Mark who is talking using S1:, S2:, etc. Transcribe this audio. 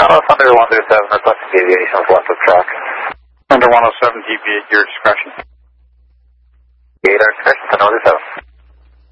S1: Thunder 107, requesting deviations left of track.
S2: Thunder 107, deviate your discretion.
S1: Deviate our discretion, Thunder 107.